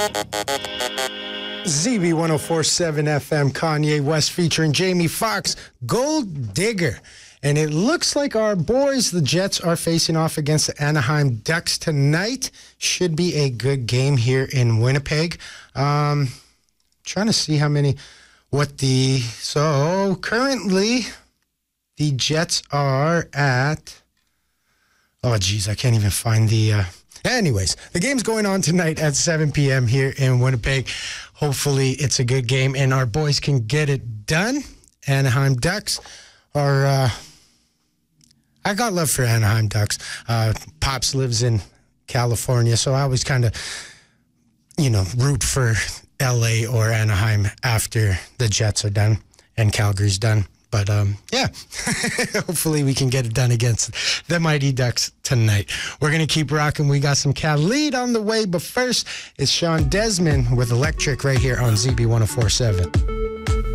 ZB 1047 FM, Kanye West featuring Jamie Foxx, Gold Digger. And it looks like our boys, the Jets, are facing off against the Anaheim Ducks tonight. Should be a good game here in Winnipeg. Trying to see so currently the Jets are at, I can't even find the, anyways, the game's going on tonight at 7 p.m. here in Winnipeg. Hopefully it's a good game and our boys can get it done. Anaheim Ducks are, I got love for Anaheim Ducks. Pops lives in California, so I always kind of, root for LA or Anaheim after the Jets are done and Calgary's done. But, hopefully we can get it done against the Mighty Ducks tonight. We're going to keep rocking. We got some Khalid on the way, but first it's Sean Desmond with Electric right here on ZB 1047.